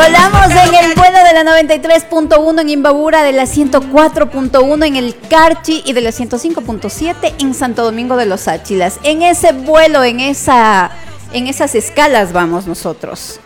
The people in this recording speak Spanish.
Volamos en el vuelo de la 93.1 en Imbabura, de la 104.1 en el Carchi y de la 105.7 en Santo Domingo de los Áchilas. En ese vuelo, en esas escalas vamos nosotros.